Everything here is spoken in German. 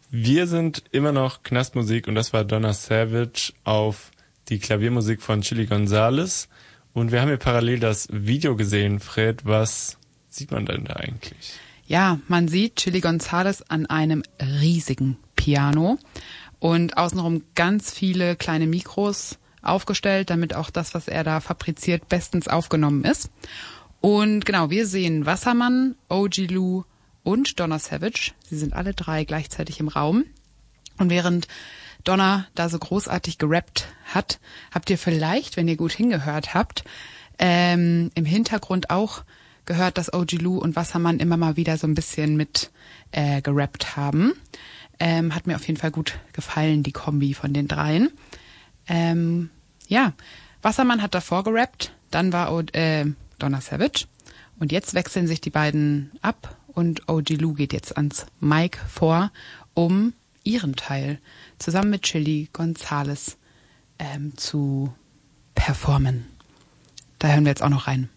Wir sind immer noch Knastmusik und das war Donna Savage auf die Klaviermusik von Chilly Gonzales. Und wir haben hier parallel das Video gesehen, Fred. Was sieht man denn da eigentlich? Ja, man sieht Chilly Gonzales an einem riesigen Piano und außenrum ganz viele kleine Mikros aufgestellt, damit auch das, was er da fabriziert, bestens aufgenommen ist. Und genau, wir sehen Wassermann, OG Lou und Donna Savage. Sie sind alle drei gleichzeitig im Raum. Und während Donna da so großartig gerappt hat, habt ihr vielleicht, wenn ihr gut hingehört habt, im Hintergrund auch gehört, dass OG Lou und Wassermann immer mal wieder so ein bisschen mit gerappt haben. Hat mir auf jeden Fall gut gefallen, die Kombi von den dreien. Ja, Wassermann hat davor gerappt, dann war Donna Savage und jetzt wechseln sich die beiden ab und OG Lou geht jetzt ans Mic vor, um ihren Teil zusammen mit Chilly Gonzales zu performen. Da hören wir jetzt auch noch rein.